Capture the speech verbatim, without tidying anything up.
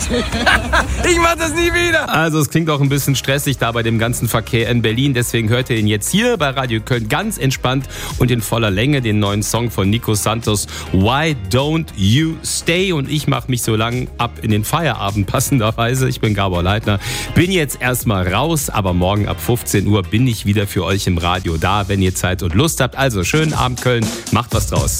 Ich mach das nie wieder. Also es klingt auch ein bisschen stressig da bei dem ganzen Verkehr in Berlin. Deswegen hört ihr ihn jetzt hier bei Radio Köln ganz entspannt und in voller Länge, den neuen Song von Nico Santos, Why Don't You Stay? Und ich mache mich so lang ab in den Feierabend passenderweise. Ich bin Gabor Leitner. Bin jetzt erstmal raus, aber morgen ab fünfzehn Uhr bin ich wieder für euch im Radio da, wenn ihr Zeit und Lust habt. Also schönen Abend Köln, macht was draus.